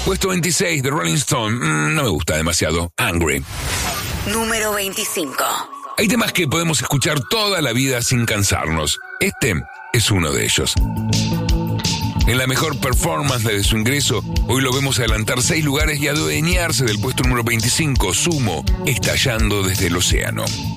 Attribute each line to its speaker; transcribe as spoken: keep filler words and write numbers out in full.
Speaker 1: Puesto veintiséis de Rolling Stone. Mm, no me gusta demasiado. Angry.
Speaker 2: Número veinticinco.
Speaker 1: Hay temas que podemos escuchar toda la vida sin cansarnos. Este es uno de ellos. En la mejor performance desde su ingreso, hoy lo vemos adelantar seis lugares y adueñarse del puesto número veinticinco, Sumo, estallando desde el océano.